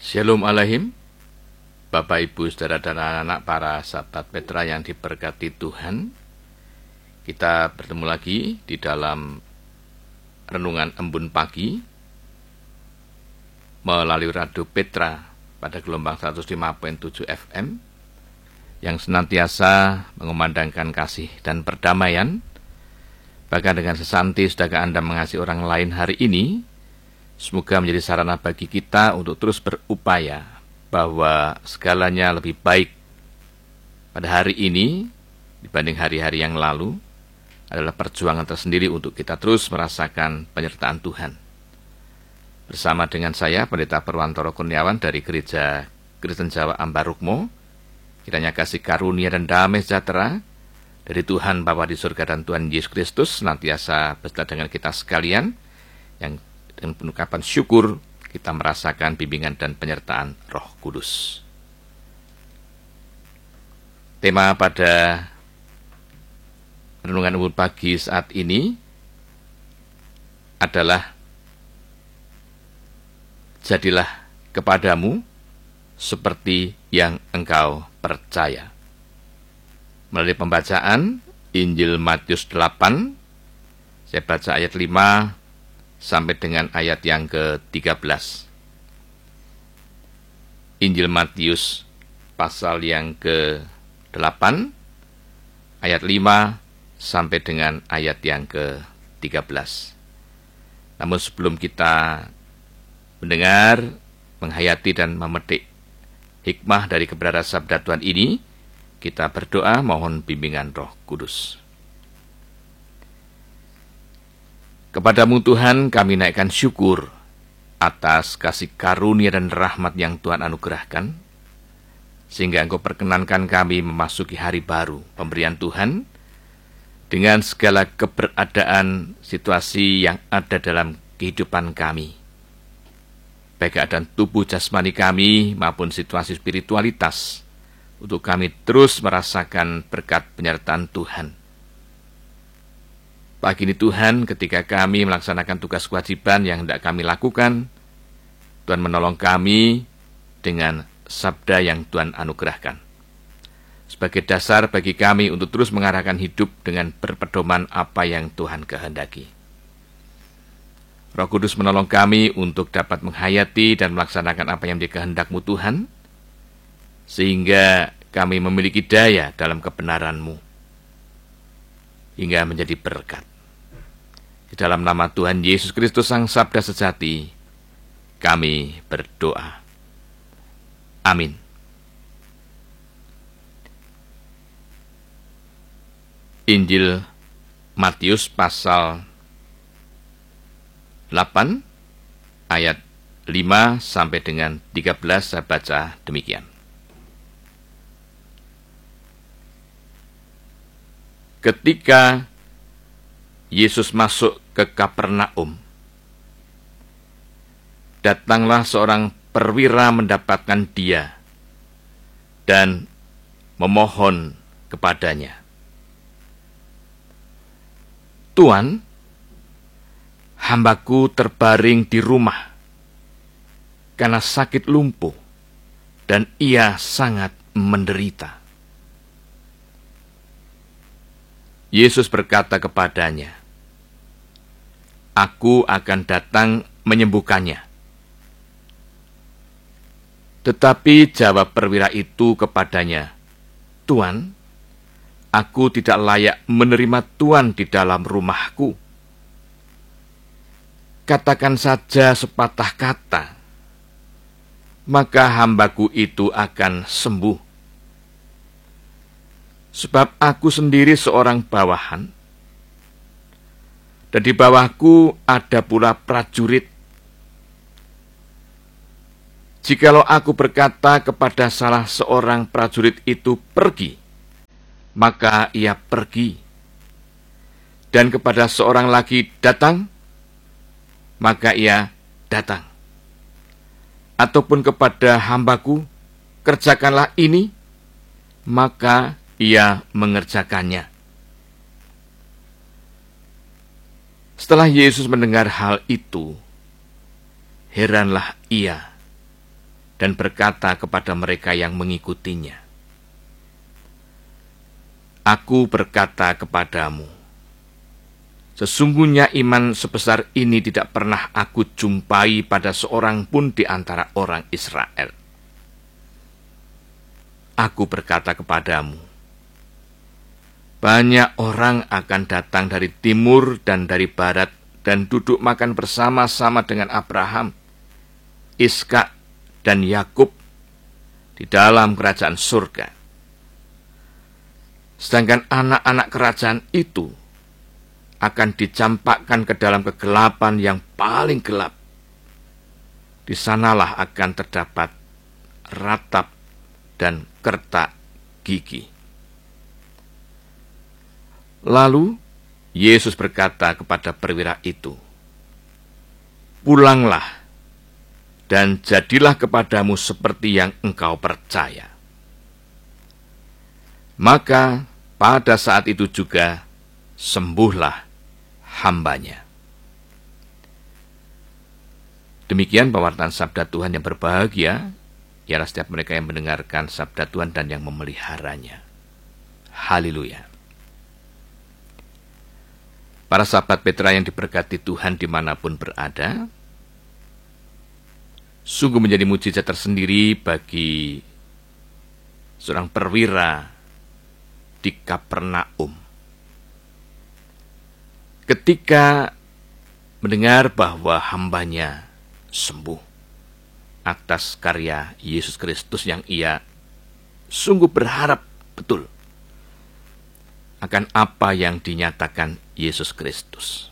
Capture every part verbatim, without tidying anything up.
Shalom Alaihim, Bapak Ibu Saudara dan anak-anak para sahabat Petra yang diberkati Tuhan. Kita bertemu lagi di dalam renungan embun pagi melalui Radio Petra pada gelombang seratus lima koma tujuh F M yang senantiasa mengumandangkan kasih dan perdamaian. Bahkan dengan sesanti sudahkah Anda mengasihi orang lain hari ini, semoga menjadi sarana bagi kita untuk terus berupaya bahwa segalanya lebih baik pada hari ini dibanding hari-hari yang lalu. Adalah perjuangan tersendiri untuk kita terus merasakan penyertaan Tuhan. Bersama dengan saya, Pendeta Perwantoro Kurniawan dari Gereja Kristen Jawa Ambarukmo, kiranya kasih karunia dan damai sejahtera dari Tuhan Bapa di surga dan Tuhan Yesus Kristus senantiasa beserta dengan kita sekalian, yang dengan penukapan syukur kita merasakan bimbingan dan penyertaan Roh Kudus. Tema pada renungan embun pagi saat ini adalah jadilah kepadamu seperti yang engkau percaya. Melalui pembacaan Injil Matius delapan, saya baca ayat lima sampai dengan ayat yang ke tiga belas. Injil Matius pasal yang ke delapan, ayat lima sampai dengan ayat yang ke tiga belas. Namun sebelum kita mendengar, menghayati dan memetik hikmah dari kebenaran sabda Tuhan ini, kita berdoa mohon bimbingan Roh Kudus. Kepadamu Tuhan kami naikkan syukur atas kasih karunia dan rahmat yang Tuhan anugerahkan, sehingga Engkau perkenankan kami memasuki hari baru pemberian Tuhan, dengan segala keberadaan situasi yang ada dalam kehidupan kami, baik keadaan tubuh jasmani kami maupun situasi spiritualitas, untuk kami terus merasakan berkat penyertaan Tuhan. Pagi ini Tuhan, ketika kami melaksanakan tugas kewajiban yang hendak kami lakukan, Tuhan menolong kami dengan sabda yang Tuhan anugerahkan sebagai dasar bagi kami untuk terus mengarahkan hidup dengan berpedoman apa yang Tuhan kehendaki. Roh Kudus menolong kami untuk dapat menghayati dan melaksanakan apa yang menjadi kehendak-Mu Tuhan, sehingga kami memiliki daya dalam kebenaran-Mu, hingga menjadi berkat. Di dalam nama Tuhan Yesus Kristus Sang Sabda Sejati, kami berdoa. Amin. Injil Matius pasal delapan, ayat lima sampai dengan tiga belas, saya baca demikian. Ketika Yesus masuk ke Kapernaum, datanglah seorang perwira mendapatkan dia dan memohon kepadanya, "Tuan, hambaku terbaring di rumah karena sakit lumpuh dan ia sangat menderita." Yesus berkata kepadanya, "Aku akan datang menyembuhkannya." Tetapi jawab perwira itu kepadanya, "Tuan, aku tidak layak menerima Tuan di dalam rumahku. Katakan saja sepatah kata, maka hambaku itu akan sembuh. Sebab aku sendiri seorang bawahan, dan di bawahku ada pula prajurit. Jikalau aku berkata kepada salah seorang prajurit itu pergi, maka ia pergi. Dan kepada seorang lagi datang, maka ia datang. Ataupun kepada hambaku, kerjakanlah ini, maka ia mengerjakannya." Setelah Yesus mendengar hal itu, heranlah ia dan berkata kepada mereka yang mengikutinya, "Aku berkata kepadamu, sesungguhnya iman sebesar ini tidak pernah aku jumpai pada seorang pun di antara orang Israel. Aku berkata kepadamu, banyak orang akan datang dari timur dan dari barat dan duduk makan bersama-sama dengan Abraham, Ishak, dan Yakub di dalam kerajaan surga. Sedangkan anak-anak kerajaan itu akan dicampakkan ke dalam kegelapan yang paling gelap. Di sanalah akan terdapat ratap dan kertak gigi." Lalu Yesus berkata kepada perwira itu, "Pulanglah dan jadilah kepadamu seperti yang engkau percaya." Maka pada saat itu juga sembuhlah hambanya. Demikian pewartaan sabda Tuhan yang berbahagia, ialah setiap mereka yang mendengarkan sabda Tuhan dan yang memeliharanya. Haleluya. Para sahabat Petra yang diberkati Tuhan dimanapun berada, sungguh menjadi mujizat tersendiri bagi seorang perwira di Kapernaum. Ketika mendengar bahwa hambanya sembuh atas karya Yesus Kristus yang ia sungguh berharap betul akan apa yang dinyatakan Yesus Kristus.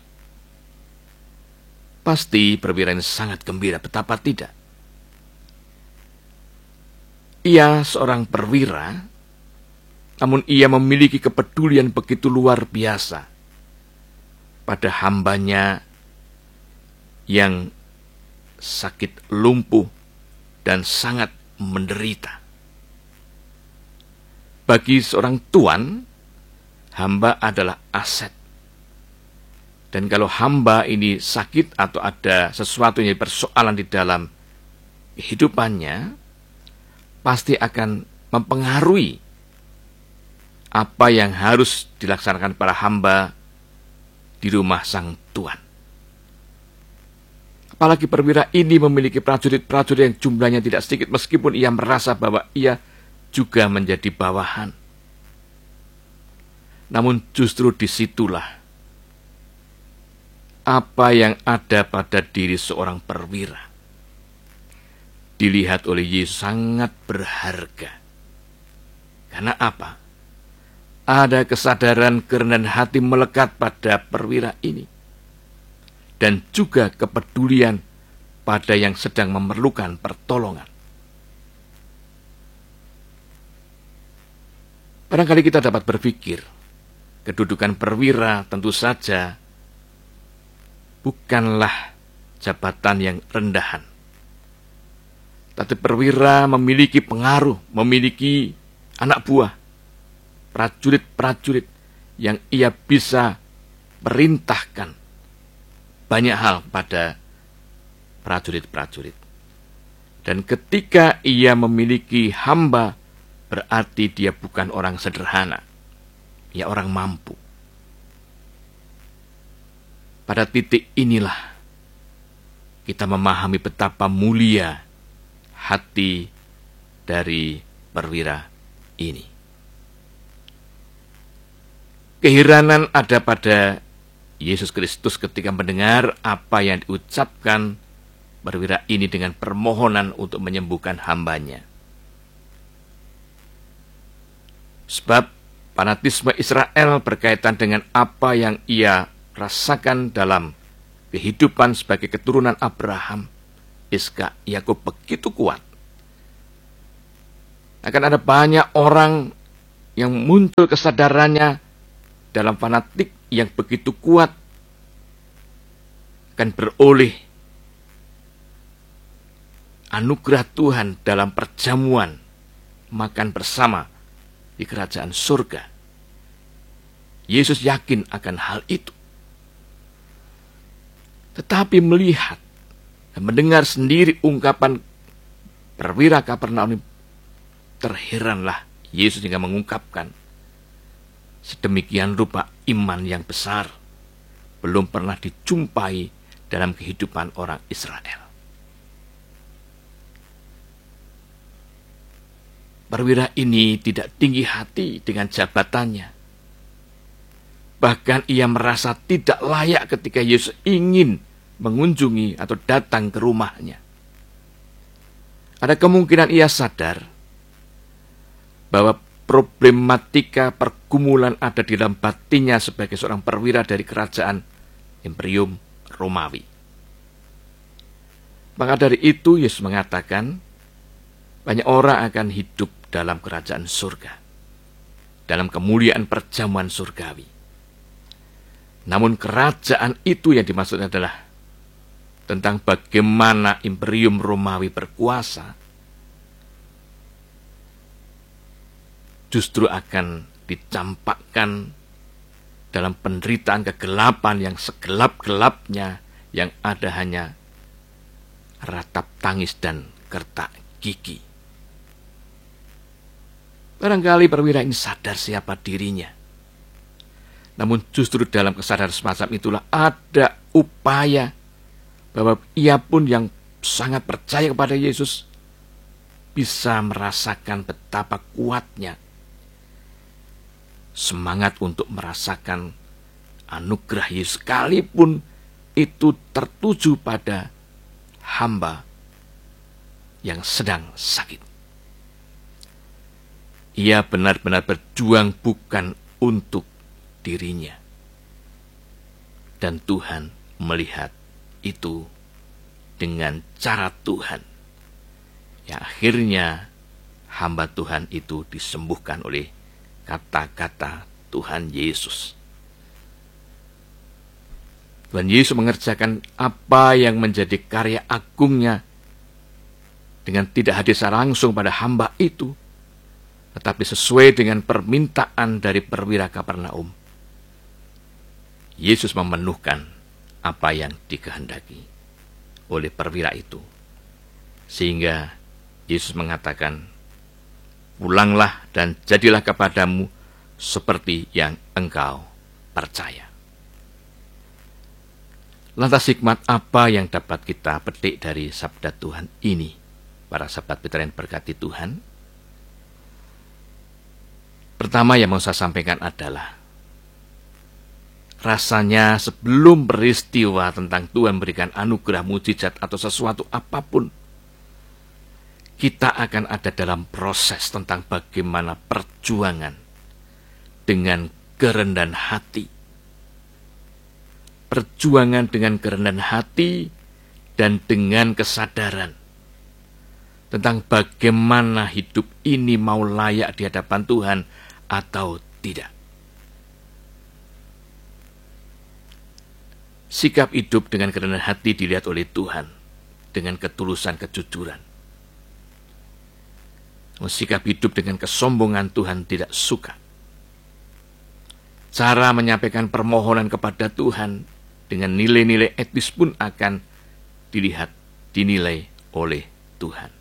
Pasti perwira ini sangat gembira, betapa tidak. Ia seorang perwira, namun ia memiliki kepedulian begitu luar biasa pada hambanya yang sakit lumpuh dan sangat menderita. Bagi seorang tuan, hamba adalah aset. Dan kalau hamba ini sakit atau ada sesuatu yang persoalan di dalam kehidupannya, pasti akan mempengaruhi apa yang harus dilaksanakan para hamba di rumah sang tuan. Apalagi perwira ini memiliki prajurit-prajurit yang jumlahnya tidak sedikit, meskipun ia merasa bahwa ia juga menjadi bawahan. Namun justru disitulah apa yang ada pada diri seorang perwira dilihat oleh Yesus sangat berharga. Karena apa? Ada kesadaran kerendahan hati melekat pada perwira ini, dan juga kepedulian pada yang sedang memerlukan pertolongan. Barangkali kita dapat berpikir, kedudukan perwira tentu saja bukanlah jabatan yang rendahan. Tapi perwira memiliki pengaruh, memiliki anak buah, prajurit-prajurit yang ia bisa perintahkan banyak hal pada prajurit-prajurit. Dan ketika ia memiliki hamba, berarti dia bukan orang sederhana, ia orang mampu. Pada titik inilah kita memahami betapa mulia hati dari perwira ini. Keheranan ada pada Yesus Kristus ketika mendengar apa yang diucapkan perwira ini dengan permohonan untuk menyembuhkan hambanya. Sebab fanatisme Israel berkaitan dengan apa yang ia rasakan dalam kehidupan sebagai keturunan Abraham, Ishak, Yakub begitu kuat. Akan ada banyak orang yang muncul kesadarannya dalam fanatik yang begitu kuat akan beroleh anugerah Tuhan dalam perjamuan makan bersama di kerajaan surga. Yesus yakin akan hal itu. Tetapi melihat dan mendengar sendiri ungkapan perwira Kapernaum ini terheranlah Yesus hingga mengungkapkan, sedemikian rupa iman yang besar belum pernah dijumpai dalam kehidupan orang Israel. Perwira ini tidak tinggi hati dengan jabatannya. Bahkan ia merasa tidak layak ketika Yesus ingin mengunjungi atau datang ke rumahnya. Ada kemungkinan ia sadar bahwa problematika pergumulan ada di dalam batinnya sebagai seorang perwira dari kerajaan Imperium Romawi. Maka dari itu Yesus mengatakan, banyak orang akan hidup dalam kerajaan surga, dalam kemuliaan perjamuan surgawi. Namun kerajaan itu yang dimaksud adalah tentang bagaimana Imperium Romawi berkuasa, justru akan dicampakkan dalam penderitaan kegelapan yang segelap-gelapnya, yang ada hanya ratap tangis dan gertak gigi. Barangkali perwira ini sadar siapa dirinya. Namun justru dalam kesadaran semacam itulah ada upaya bahwa ia pun yang sangat percaya kepada Yesus bisa merasakan betapa kuatnya semangat untuk merasakan anugerah Yesus, sekalipun itu tertuju pada hamba yang sedang sakit. Ia benar-benar berjuang bukan untuk dirinya. Dan Tuhan melihat itu dengan cara Tuhan, yang akhirnya hamba Tuhan itu disembuhkan oleh kata-kata Tuhan Yesus. Tuhan Yesus mengerjakan apa yang menjadi karya agungnya dengan tidak hadir secara langsung pada hamba itu, tetapi sesuai dengan permintaan dari perwira Kapernaum. Yesus memenuhkan apa yang dikehendaki oleh perwira itu, sehingga Yesus mengatakan, pulanglah dan jadilah kepadamu seperti yang engkau percaya. Lantas hikmat apa yang dapat kita petik dari sabda Tuhan ini, para sahabat Peter yang berkati Tuhan? Pertama yang mau saya sampaikan adalah, rasanya sebelum peristiwa tentang Tuhan berikan anugerah mujizat atau sesuatu apapun, kita akan ada dalam proses tentang bagaimana perjuangan dengan kerendahan hati. Perjuangan dengan kerendahan hati dan dengan kesadaran tentang bagaimana hidup ini mau layak di hadapan Tuhan atau tidak. Sikap hidup dengan kerendahan hati dilihat oleh Tuhan dengan ketulusan kejujuran. Sikap hidup dengan kesombongan Tuhan tidak suka. Cara menyampaikan permohonan kepada Tuhan dengan nilai-nilai etis pun akan dilihat, dinilai oleh Tuhan.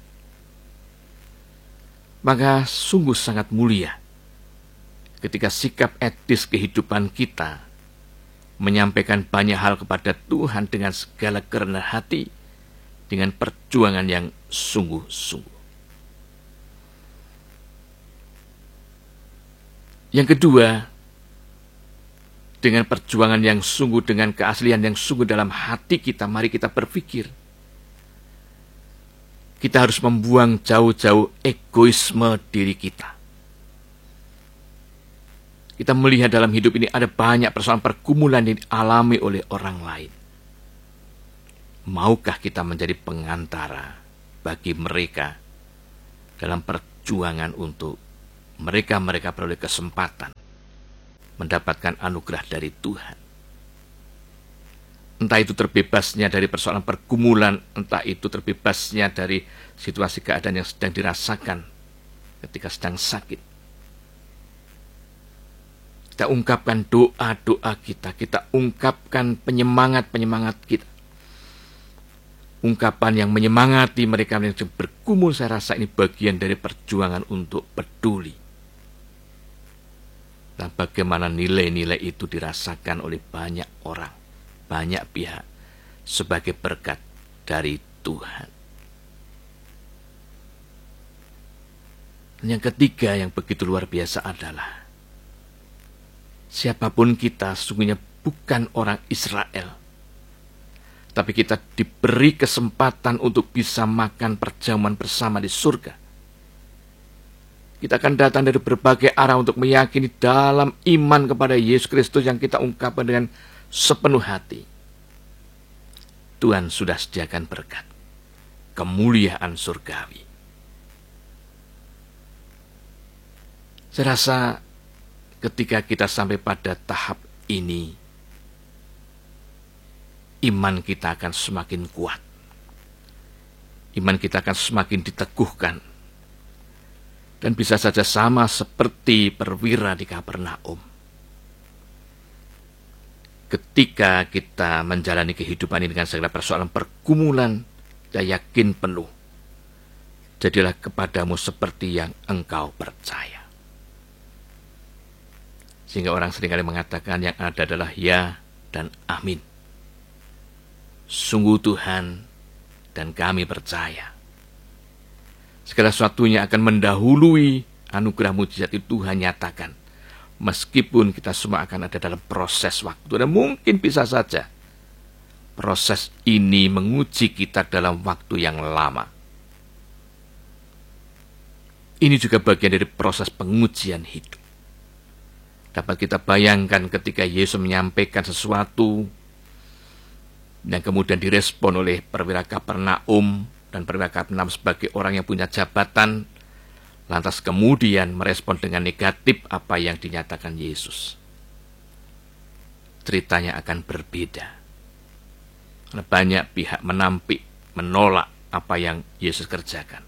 Maka sungguh sangat mulia ketika sikap etis kehidupan kita menyampaikan banyak hal kepada Tuhan dengan segala kerendahan hati, dengan perjuangan yang sungguh-sungguh. Yang kedua, dengan perjuangan yang sungguh, dengan keaslian yang sungguh dalam hati kita, mari kita berpikir. Kita harus membuang jauh-jauh egoisme diri kita. Kita melihat dalam hidup ini ada banyak persoalan pergumulan yang dialami oleh orang lain. Maukah kita menjadi pengantara bagi mereka dalam perjuangan untuk mereka-mereka beroleh kesempatan mendapatkan anugerah dari Tuhan? Entah itu terbebasnya dari persoalan pergumulan, entah itu terbebasnya dari situasi keadaan yang sedang dirasakan ketika sedang sakit. Kita ungkapkan doa-doa kita, kita ungkapkan penyemangat-penyemangat kita. Ungkapan yang menyemangati mereka yang ber bergumul, saya rasa ini bagian dari perjuangan untuk peduli. Dan bagaimana nilai-nilai itu dirasakan oleh banyak orang, banyak pihak, sebagai berkat dari Tuhan. Yang ketiga yang begitu luar biasa adalah siapapun kita sesungguhnya bukan orang Israel, tapi kita diberi kesempatan untuk bisa makan perjamuan bersama di surga. Kita akan datang dari berbagai arah untuk meyakini dalam iman kepada Yesus Kristus yang kita ungkapkan dengan sepenuh hati. Tuhan sudah sediakan berkat, kemuliaan surgawi. Saya rasa ketika kita sampai pada tahap ini, iman kita akan semakin kuat. Iman kita akan semakin diteguhkan. Dan bisa saja sama seperti perwira di Kapernaum. Ketika kita menjalani kehidupan ini dengan segala persoalan pergumulan, dan yakin penuh, jadilah kepadamu seperti yang engkau percaya. Sehingga orang seringkali mengatakan yang ada adalah ya dan amin. Sungguh Tuhan dan kami percaya. Segala sesuatunya akan mendahului anugerah mujizat itu Tuhan nyatakan. Meskipun kita semua akan ada dalam proses waktu. Dan mungkin bisa saja proses ini menguji kita dalam waktu yang lama. Ini juga bagian dari proses pengujian hidup. Dapat kita bayangkan ketika Yesus menyampaikan sesuatu yang kemudian direspon oleh perwira Kapernaum, dan perwira Kapernaum sebagai orang yang punya jabatan, lantas kemudian merespon dengan negatif apa yang dinyatakan Yesus. Ceritanya akan berbeda. Karena banyak pihak menampik, menolak apa yang Yesus kerjakan.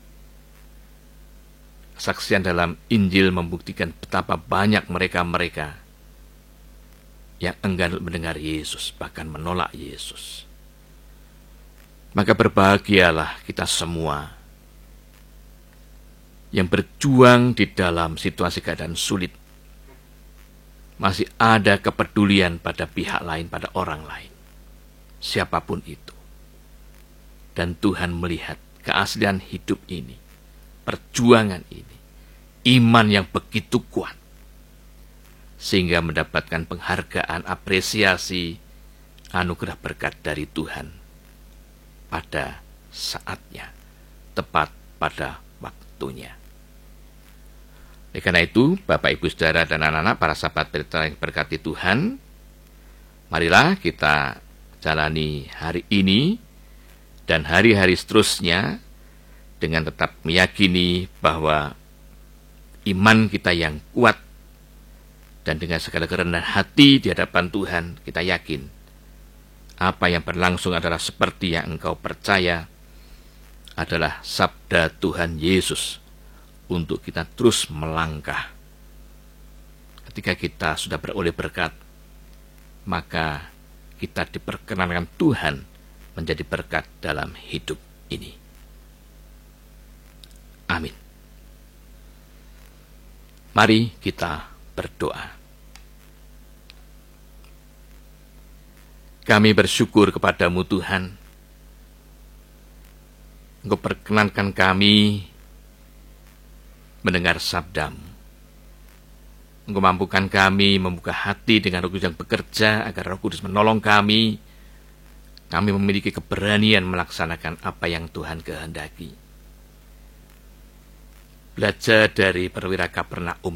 Kesaksian dalam Injil membuktikan betapa banyak mereka-mereka yang enggan mendengar Yesus, bahkan menolak Yesus. Maka berbahagialah kita semua yang berjuang di dalam situasi keadaan sulit. Masih ada kepedulian pada pihak lain, pada orang lain. Siapapun itu. Dan Tuhan melihat keaslian hidup ini, perjuangan ini, iman yang begitu kuat, sehingga mendapatkan penghargaan, apresiasi, anugerah berkat dari Tuhan pada saatnya, tepat pada waktunya. Oleh karena itu, Bapak, Ibu, Saudara, dan anak-anak, para sahabat berita yang berkati Tuhan, marilah kita jalani hari ini dan hari-hari seterusnya dengan tetap meyakini bahwa iman kita yang kuat, dan dengan segala kerendahan hati di hadapan Tuhan, kita yakin apa yang berlangsung adalah seperti yang engkau percaya, adalah sabda Tuhan Yesus untuk kita terus melangkah. Ketika kita sudah beroleh berkat, maka kita diperkenankan Tuhan menjadi berkat dalam hidup ini. Amin. Mari kita berdoa. Kami bersyukur kepadamu Tuhan. Engkau perkenankan kami mendengar sabdamu. Engkau mampukan kami membuka hati dengan Roh Kudus yang bekerja, agar Roh Kudus menolong kami. Kami memiliki keberanian melaksanakan apa yang Tuhan kehendaki. Belajar dari perwira Kapernaum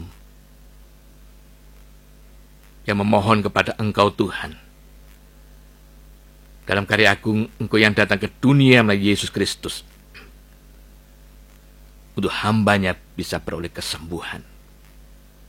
yang memohon kepada Engkau Tuhan. Dalam karya agung Engkau yang datang ke dunia melalui Yesus Kristus, untuk hambanya bisa beroleh kesembuhan.